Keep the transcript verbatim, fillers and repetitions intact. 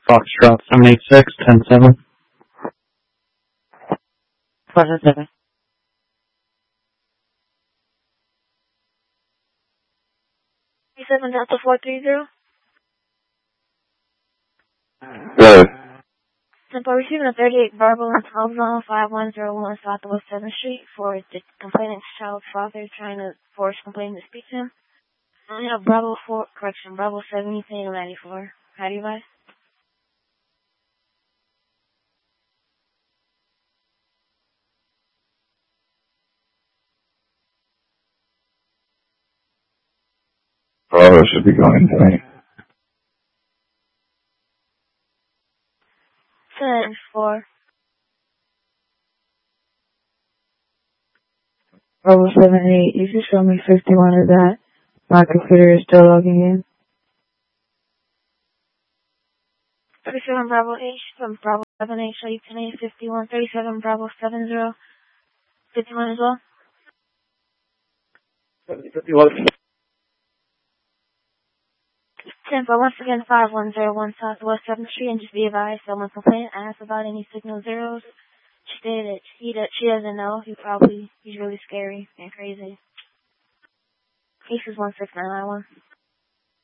Foxtrot seven eight six, ten seven. Foxtrot seven. seven Delta four three zero. Good. Simple receiving a thirty-eight verbal and twelve zone five one zero one Southwest seventh Street for the complainant's child's father trying to force complainant to speak to him. I have Bravo four, correction, Bravo seventy, Tango ninety-four. How do you advise? Bravo should be going to me. seven four. Bravo seven eight, you should show me fifty-one of that. My computer is still logging in. thirty-seven Bravo H from Bravo seven eight, show you ten eight fifty-one. thirty-seven Bravo seven zero. fifty-one as well. fifty-one. Tempo, once again, five one zero one Southwest seventh Street, and just be advised, someone complainant asked about any signal zeros. She stated that he, that she doesn't know. He probably, he's really scary and crazy. Case is one six nine nine one.